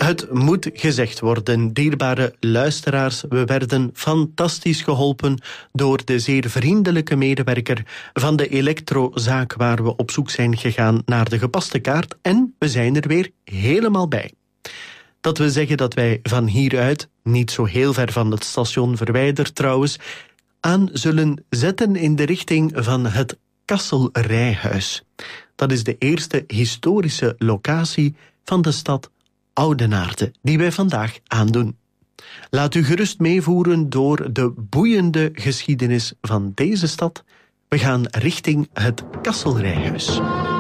Het moet gezegd worden, dierbare luisteraars, we werden fantastisch geholpen door de zeer vriendelijke medewerker van de elektrozaak waar we op zoek zijn gegaan naar de gepaste kaart en we zijn er weer helemaal bij. Dat wil zeggen dat wij van hieruit, niet zo heel ver van het station verwijderd trouwens, aan zullen zetten in de richting van het Kasselrijhuis. Dat is de eerste historische locatie van de stad Oudenaarde, die wij vandaag aandoen. Laat u gerust meevoeren door de boeiende geschiedenis van deze stad. We gaan richting het Kasselrijhuis.